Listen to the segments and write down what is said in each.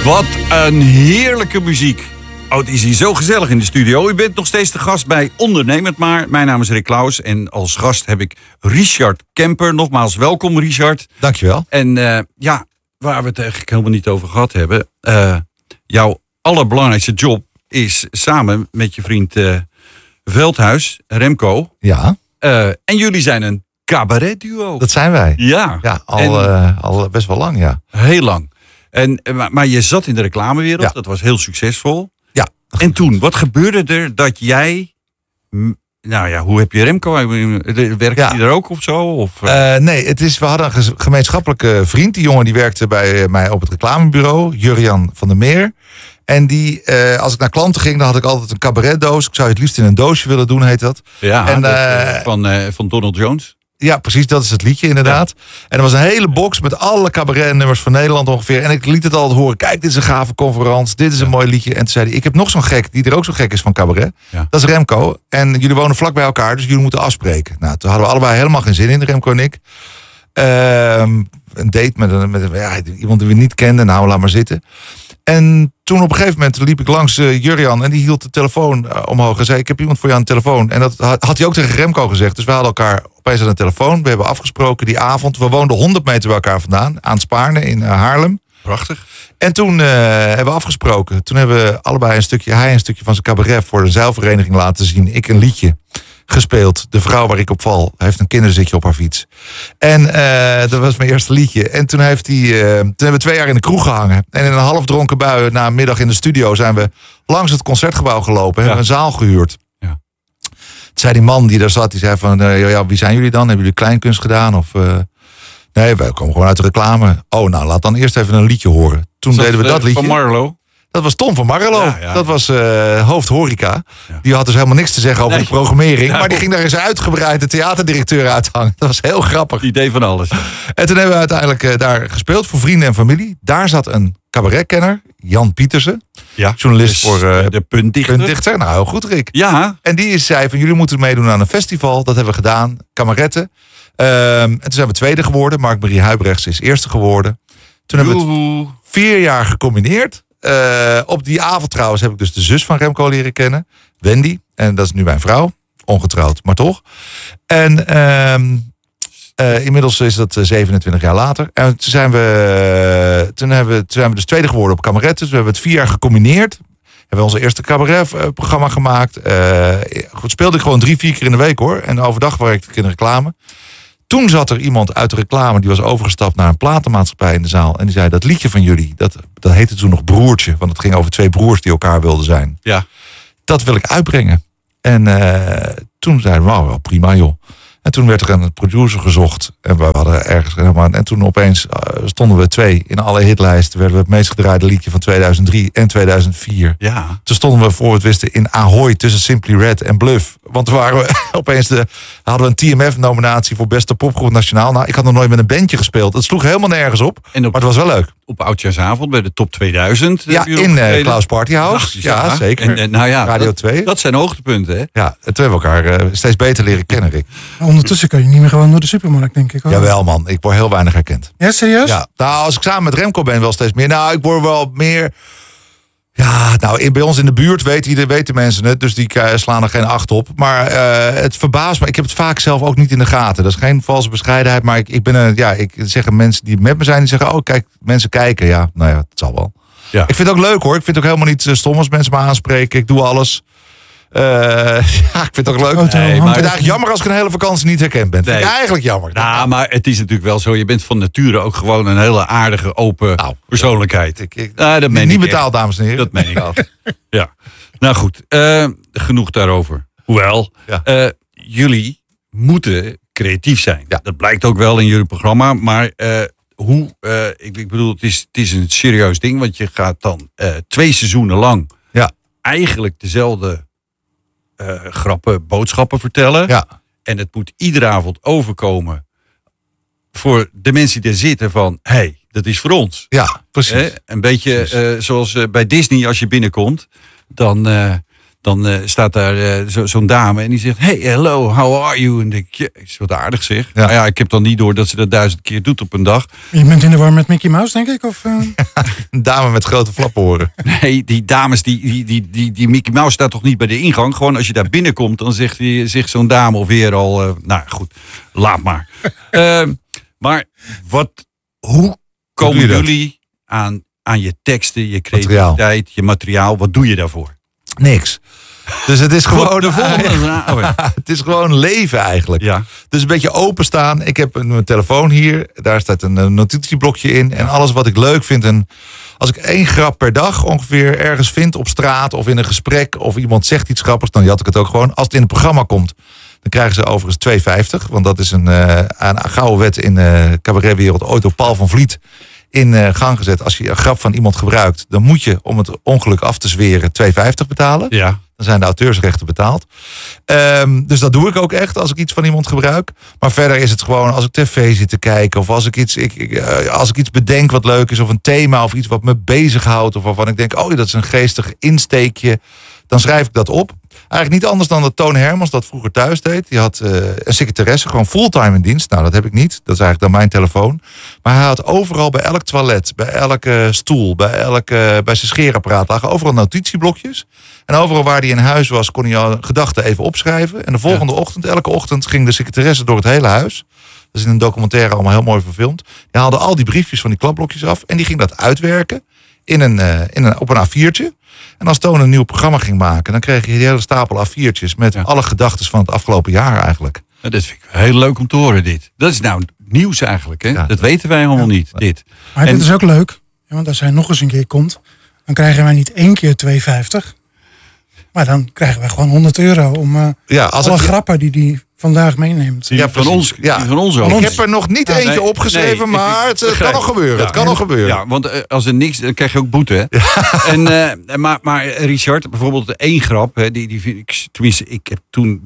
Wat een heerlijke muziek. Oh, het is hier zo gezellig in de studio. U bent nog steeds de gast bij Onderneem het maar. Mijn naam is Rick Claus en als gast heb ik Richard Kemper. Nogmaals welkom, Richard. Dankjewel. En waar we het eigenlijk helemaal niet over gehad hebben. Jouw allerbelangrijkste job is samen met je vriend Veldhuis, Remco. Ja. En jullie zijn een cabaretduo. Dat zijn wij. Ja. Ja, al best wel lang, ja. Heel lang. Maar je zat in de reclamewereld. Ja. Dat was heel succesvol. Ja. En toen, wat gebeurde er dat jij... Nou ja, hoe heb je Remco? Werkte hij er ook of zo? Of? Nee, we hadden een gemeenschappelijke vriend. Die jongen die werkte bij mij op het reclamebureau. Jurjan van der Meer. En die, als ik naar klanten ging, dan had ik altijd een cabaretdoos. Ik zou het liefst in een doosje willen doen, heet dat. Ja, van Donald Jones. Ja, precies, dat is het liedje inderdaad. Ja. En er was een hele box met alle cabaretnummers van Nederland ongeveer. En ik liet het altijd horen. Kijk, dit is een gave conferentie. Dit is een mooi liedje. En toen zei hij, ik heb nog zo'n gek die er ook zo gek is van cabaret. Ja. Dat is Remco. En jullie wonen vlak bij elkaar, dus jullie moeten afspreken. Nou, toen hadden we allebei helemaal geen zin in, Remco en ik. Een date met iemand die we niet kenden. Nou, laat maar zitten. En toen op een gegeven moment liep ik langs Jurjan en die hield de telefoon omhoog en zei, ik heb iemand voor jou aan de telefoon. En dat had hij ook tegen Remco gezegd. Dus we hadden elkaar opeens aan de telefoon. We hebben afgesproken die avond. We woonden 100 meter bij elkaar vandaan, aan Spaarne in Haarlem. Prachtig. En toen hebben we afgesproken. Toen hebben we allebei hij een stukje van zijn cabaret voor de zeilvereniging laten zien. Ik een liedje gespeeld. De vrouw waar ik op val heeft een kinderzitje op haar fiets. En dat was mijn eerste liedje. En toen hebben we 2 jaar in de kroeg gehangen. En in een halfdronken bui na een middag in de studio zijn we langs het concertgebouw gelopen. En hebben een zaal gehuurd. Ja. Toen zei die man die daar zat, die zei van, wie zijn jullie dan? Hebben jullie kleinkunst gedaan? Of nee, wij komen gewoon uit de reclame. Oh, nou, laat dan eerst even een liedje horen. Toen deden we dat liedje. Van Marlo? Dat was Tom van Marlo. Ja. Dat was hoofd horeca. Ja. Die had dus helemaal niks te zeggen over de programmering. Ja, maar die ging daar eens uitgebreid de theaterdirecteur uithangen. Dat was heel grappig. Het idee van alles. Ja. En toen hebben we uiteindelijk daar gespeeld voor vrienden en familie. Daar zat een cabaretkenner, Jan Pietersen. Ja, journalist dus voor de puntdichter. Nou, heel goed, Rick. Ja. En die zei van, jullie moeten meedoen aan een festival. Dat hebben we gedaan. Kameretten. En toen zijn we tweede geworden. Mark-Marie Huibrechts is eerste geworden. Toen hebben we het 4 jaar gecombineerd. Op die avond trouwens heb ik dus de zus van Remco leren kennen. Wendy. En dat is nu mijn vrouw. Ongetrouwd, maar toch. En inmiddels is dat 27 jaar later. En toen zijn we dus tweede geworden op kameretten. Dus we hebben het 4 jaar gecombineerd. Hebben we onze eerste cabaretprogramma gemaakt. Speelde ik gewoon 3-4 keer in de week hoor. En overdag werkte ik in de reclame. Toen zat er iemand uit de reclame, die was overgestapt naar een platenmaatschappij in de zaal. En die zei, dat liedje van jullie, dat heette toen nog Broertje. Want het ging over 2 broers die elkaar wilden zijn. Ja. Dat wil ik uitbrengen. En toen zeiden we, wel prima joh. En toen werd er een producer gezocht. En we hadden ergens helemaal. En toen opeens stonden we 2 in alle hitlijsten. Werden we het meest gedraaide liedje van 2003 en 2004. Ja. Toen stonden we voor we het wisten in Ahoy tussen Simply Red en Bluff. Want toen waren we opeens hadden we een TMF-nominatie voor beste popgroep nationaal. Nou, ik had nog nooit met een bandje gespeeld. Het sloeg helemaal nergens op. Maar het was wel leuk. Op Oudjaarsavond bij de Top 2000. Ja, in Klaus Partyhouse. Ja, zeker. En Radio 2. Dat zijn hoogtepunten, hè? Ja, en toen hebben we elkaar steeds beter leren kennen, Rick. Ondertussen kan je niet meer gewoon door de supermarkt, denk ik. Hoor. Jawel, man. Ik word heel weinig herkend. Ja, serieus? Ja. Nou, als ik samen met Remco ben, wel steeds meer. Nou, ik word wel meer... Ja, nou, bij ons in de buurt weten mensen het. Dus die slaan er geen acht op. Maar het verbaast me. Ik heb het vaak zelf ook niet in de gaten. Dat is geen valse bescheidenheid. Maar ik zeg mensen die met me zijn, die zeggen, oh, kijk, mensen kijken. Ja, nou ja, het zal wel. Ja. Ik vind het ook leuk, hoor. Ik vind het ook helemaal niet stom als mensen me aanspreken. Ik doe alles. Ja, ik vind het ook leuk. Nee, maar ik vind het eigenlijk jammer als ik een hele vakantie niet herkend ben. Nee. Vind ik eigenlijk jammer. Nou, maar het is natuurlijk wel zo. Je bent van nature ook gewoon een hele aardige, open persoonlijkheid. Dat meen niet betaald, dames en heren. Dat meen ik al. Ja. Nou goed, genoeg daarover. Hoewel, jullie moeten creatief zijn. Ja. Dat blijkt ook wel in jullie programma. Maar ik bedoel, het is een serieus ding. Want je gaat dan 2 seizoenen lang eigenlijk dezelfde grappen, boodschappen vertellen. Ja. En het moet iedere avond overkomen voor de mensen die er zitten van, hey, dat is voor ons. Ja, precies. Een beetje zoals bij Disney als je binnenkomt, dan Dan staat daar zo'n dame en die zegt... Hey, hello, how are you? En denk ik, is wat aardig zeg. Ja. Nou ja, ik heb dan niet door dat ze dat 1000 keer doet op een dag. Je bent in de war met Mickey Mouse, denk ik? Of, Een dame met grote flaporen. Nee, die dames, die Mickey Mouse staat toch niet bij de ingang? Gewoon als je daar binnenkomt, dan zegt zo'n dame of weer al... nou goed, laat maar. Maar hoe komen jullie aan je teksten, je creativiteit, je materiaal? Wat doe je daarvoor? Niks. Dus het is gewoon de volgende. Het is gewoon leven eigenlijk. Ja. Dus een beetje openstaan. Ik heb mijn telefoon hier. Daar staat een notitieblokje in. En alles wat ik leuk vind. En als ik 1 grap per dag ongeveer ergens vind op straat of in een gesprek. Of iemand zegt iets grappigs. Dan jat ik het ook gewoon. Als het in het programma komt. Dan krijgen ze overigens 2,50. Want dat is een gouden wet in cabaretwereld. Ooit door Paul van Vliet in gang gezet. Als je een grap van iemand gebruikt. Dan moet je om het ongeluk af te zweren 2,50 betalen. Ja. Dan zijn de auteursrechten betaald. Dus dat doe ik ook echt als ik iets van iemand gebruik. Maar verder is het gewoon als ik tv zit te kijken. Of als ik iets bedenk wat leuk is. Of een thema of iets wat me bezighoudt. Of waarvan ik denk, oh dat is een geestig insteekje. Dan schrijf ik dat op. Eigenlijk niet anders dan dat Toon Hermans dat vroeger thuis deed. Die had een secretaresse, gewoon fulltime in dienst. Nou, dat heb ik niet. Dat is eigenlijk dan mijn telefoon. Maar hij had overal bij elk toilet, bij elke stoel, bij zijn scheerapparaat lagen overal notitieblokjes. En overal waar hij in huis was, kon hij al gedachten even opschrijven. En de volgende ochtend, elke ochtend, ging de secretaresse door het hele huis. Dat is in een documentaire allemaal heel mooi verfilmd. Die haalde al die briefjes van die klapblokjes af. En die ging dat uitwerken op een A4'tje. En als Toon een nieuw programma ging maken, dan kreeg je die hele stapel A4'tjes met alle gedachten van het afgelopen jaar eigenlijk. Ja, dat vind ik heel leuk om te horen, dit. Dat is nou nieuws eigenlijk, hè? Ja, dat weten wij allemaal niet, dit. Maar dit is ook leuk, want als hij nog eens een keer komt, dan krijgen wij niet 1 keer 2,50. Maar dan krijgen wij gewoon €100 om alle grappen die vandaag meeneemt. Ja, van ons. Ook. Ik heb er nog niet eentje opgeschreven, maar het kan nog gebeuren. Het kan nog gebeuren. Ja, want als er niks, dan krijg je ook boete. Hè? Ja. Maar Richard, bijvoorbeeld 1 grap, hè, die vind ik, tenminste, ik heb toen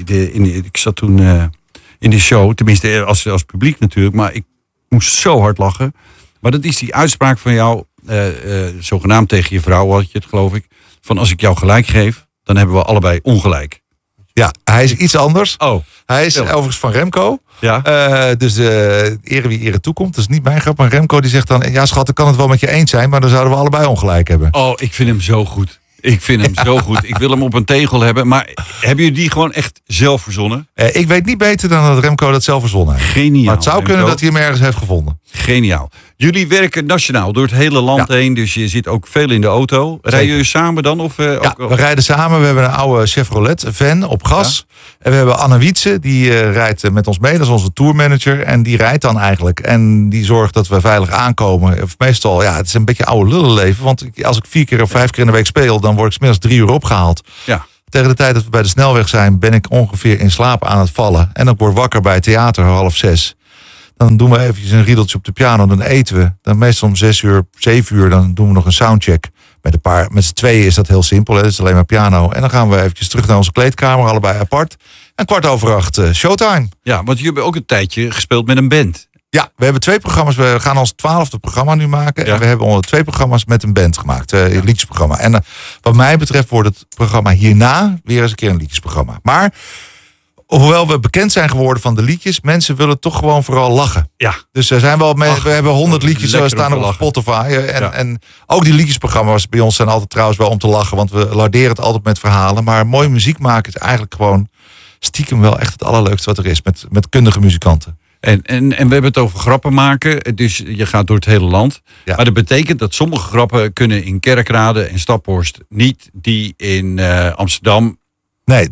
ik zat toen in de show, tenminste als publiek natuurlijk, maar ik moest zo hard lachen. Maar dat is die uitspraak van jou, zogenaamd tegen je vrouw had je het, geloof ik, van als ik jou gelijk geef, dan hebben we allebei ongelijk. Ja, hij is iets anders. Oh. Hij is overigens van Remco. Ja. Dus ere wie ere toekomt. Dat is niet mijn grap. Maar Remco die zegt dan, ja schat, ik kan het wel met je eens zijn, maar dan zouden we allebei ongelijk hebben. Oh, ik vind hem zo goed. Zo goed. Ik wil hem op een tegel hebben. Maar hebben jullie die gewoon echt zelf verzonnen? Ik weet niet beter dan dat Remco dat zelf verzonnen heeft. Geniaal. Maar het zou kunnen dat hij hem ergens heeft gevonden. Geniaal. Jullie werken nationaal door het hele land heen. Dus je zit ook veel in de auto. Rijden jullie samen dan? Of, we rijden samen. We hebben een oude Chevrolet van op gas. Ja. En we hebben Anne Wietse. Die rijdt met ons mee. Dat is onze tourmanager. En die rijdt dan eigenlijk. En die zorgt dat we veilig aankomen. Of meestal, het is een beetje oude lullenleven. Want als ik 4 keer of 5 keer in de week speel, dan word ik 's middags 3 uur opgehaald. Ja. Tegen de tijd dat we bij de snelweg zijn, ben ik ongeveer in slaap aan het vallen. En dan word ik wakker bij het theater 5:30. Dan doen we eventjes een riedeltje op de piano, dan eten we. Dan meestal om 6 uur, 7 uur, dan doen we nog een soundcheck. Met z'n tweeën is dat heel simpel, hè? Dat is alleen maar piano. En dan gaan we eventjes terug naar onze kleedkamer, allebei apart. En 7:15 showtime. Ja, want jullie hebben ook een tijdje gespeeld met een band. Ja, we hebben 2 programma's. We gaan ons 12e programma nu maken. Ja. En we hebben al 2 programma's met een band gemaakt. Een liedjesprogramma. En wat mij betreft wordt het programma hierna weer eens een keer een liedjesprogramma. Maar hoewel we bekend zijn geworden van de liedjes, mensen willen toch gewoon vooral lachen. Ja. Dus we hebben 100 liedjes staan op Spotify. En ook die liedjesprogramma's bij ons zijn altijd trouwens wel om te lachen. Want we larderen het altijd met verhalen. Maar mooie muziek maken is eigenlijk gewoon stiekem wel echt het allerleukste wat er is. Met kundige muzikanten. En we hebben het over grappen maken. Dus je gaat door het hele land. Ja. Maar dat betekent dat sommige grappen kunnen in Kerkrade en Staphorst niet. Die in Amsterdam. Nee,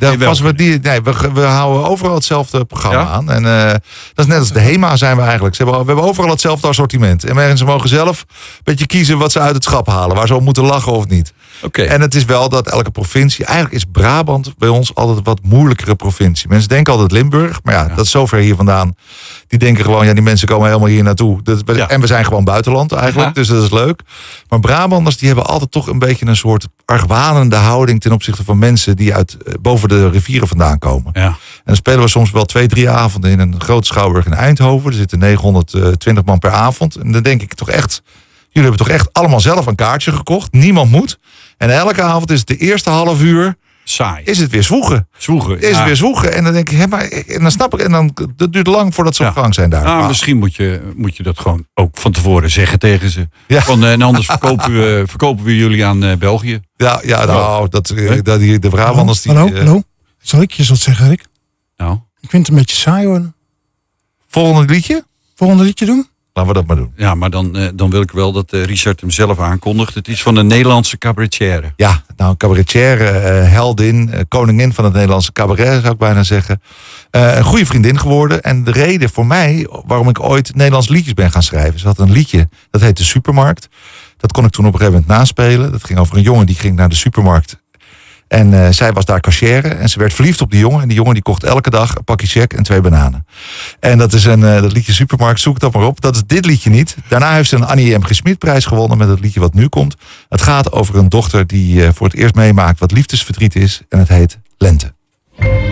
we houden overal hetzelfde programma aan. En dat is net als de HEMA zijn we eigenlijk. We hebben overal hetzelfde assortiment. En mensen mogen zelf een beetje kiezen wat ze uit het schap halen. Waar ze op moeten lachen of niet. Okay. En het is wel dat elke provincie... Eigenlijk is Brabant bij ons altijd een wat moeilijkere provincie. Mensen denken altijd Limburg. Maar dat is zo ver hier vandaan. Die denken gewoon, die mensen komen helemaal hier naartoe. En we zijn gewoon buitenland eigenlijk. Dus dat is leuk. Maar Brabanders die hebben altijd toch een beetje een soort argwanende houding ten opzichte van mensen die uit boven de rivieren vandaan komen. Ja. En dan spelen we soms wel 2-3 avonden in een grote schouwburg in Eindhoven. Er zitten 920 man per avond. En dan denk ik toch echt, jullie hebben toch echt allemaal zelf een kaartje gekocht. Niemand moet. En elke avond is het de eerste half uur Saai. Is het weer zwoegen. Is het weer zwoegen. En dan denk ik, en dan snap ik, en dan dat duurt lang voordat ze op gang zijn daar. Nou, misschien moet je dat gewoon ook van tevoren zeggen tegen ze. Ja. En anders verkopen we jullie aan België. Ja, nou, de Brabanders... Hallo? Zal ik je wat zeggen, Rick? Nou? Ik vind het een beetje saai worden. Volgende liedje doen? Laten we dat maar doen. Ja, maar dan wil ik wel dat Richard hem zelf aankondigt. Het is van een Nederlandse cabaretière. Ja, nou een cabaretière, heldin, koningin van het Nederlandse cabaret zou ik bijna zeggen. Een goede vriendin geworden. En de reden voor mij waarom ik ooit Nederlands liedjes ben gaan schrijven. Ze had een liedje, dat heet De Supermarkt. Dat kon ik toen op een gegeven moment naspelen. Dat ging over een jongen die ging naar de supermarkt. En zij was daar cashier en ze werd verliefd op die jongen. En die jongen die kocht elke dag een pakje check en 2 bananen. En dat is dat liedje Supermarkt, zoek dat maar op. Dat is dit liedje niet. Daarna heeft ze een Annie M. G. Schmid-prijs gewonnen met het liedje wat nu komt. Het gaat over een dochter die voor het eerst meemaakt wat liefdesverdriet is. En het heet Lente.